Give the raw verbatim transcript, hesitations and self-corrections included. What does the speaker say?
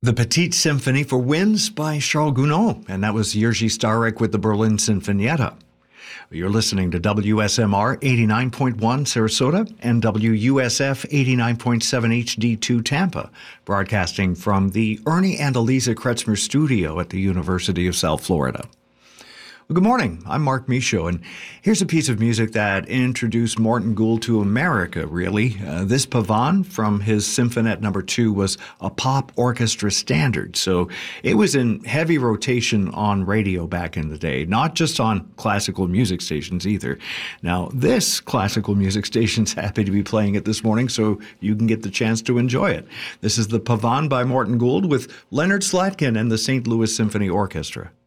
The Petite Symphony for Winds by Charles Gounod, and that was Jerzy Starek with the Berlin Sinfonietta. You're listening to W S M R eighty-nine point one Sarasota and W U S F eighty-nine point seven H D two Tampa, broadcasting from the Ernie and Eliza Kretzmer studio at the University of South Florida. Well, good morning. I'm Mark Michaud, and here's a piece of music that introduced Morton Gould to America, really. Uh, this Pavane from his Symphonette number two was a pop orchestra standard, so it was in heavy rotation on radio back in the day, not just on classical music stations either. Now, this classical music station's happy to be playing it this morning, so you can get the chance to enjoy it. This is the Pavane by Morton Gould with Leonard Slatkin and the Saint Louis Symphony Orchestra.